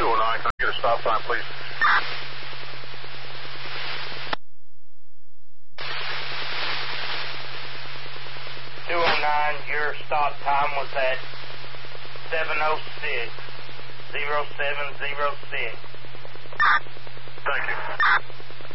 209, can I get a stop time, please? Your stop time was at 7:06, 07:06. Thank you.